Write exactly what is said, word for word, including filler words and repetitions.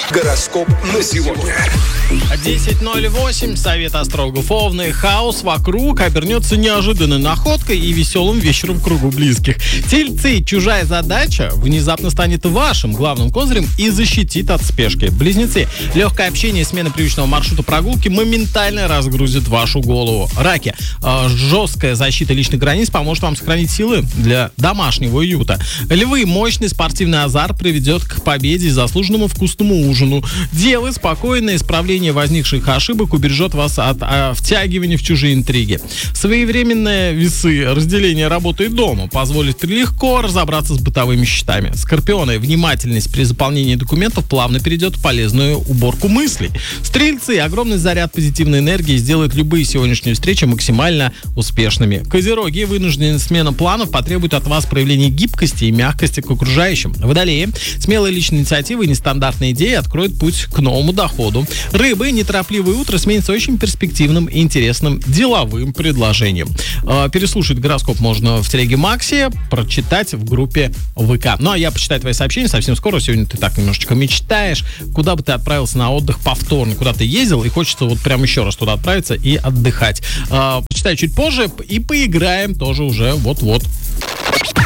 Гороскоп на сегодня. десять ноль восемь. Совет астрологов. Овны. Хаос вокруг обернется неожиданной находкой и веселым вечером в кругу близких. Тельцы. Чужая задача внезапно станет вашим главным козырем и защитит от спешки. Близнецы. Легкое общение и смена привычного маршрута прогулки моментально разгрузит вашу голову. Раки. Э, жесткая защита личных границ поможет вам сохранить силы для домашнего уюта. Львы. Мощный спортивный азарт приведет к победе и заслуженному вкусному ужину. Девы. Спокойное исправление возникших ошибок убережет вас от а, втягивания в чужие интриги. Своевременные весы разделения работы и дома позволит легко разобраться с бытовыми счетами. Скорпионы. Внимательность при заполнении документов плавно перейдет в полезную уборку мыслей. Стрельцы. Огромный заряд позитивной энергии сделает любые сегодняшние встречи максимально успешными. Козероги. Вынужденная смена планов потребует от вас проявления гибкости и мягкости к окружающим. Водолеи. Смелая личная инициатива и нестандартные идеи откроют путь к новому доходу. Рыбы. Неторопливое утро сменится очень перспективным и интересным деловым предложением. Переслушать гороскоп можно в телеге Макси, прочитать в группе ВК. Ну а я почитаю твои сообщения совсем скоро. Сегодня ты так немножечко мечтаешь, куда бы ты отправился на отдых повторно, куда ты ездил, и хочется вот прям еще раз туда отправиться и отдыхать. Почитаю чуть позже и поиграем тоже уже вот-вот.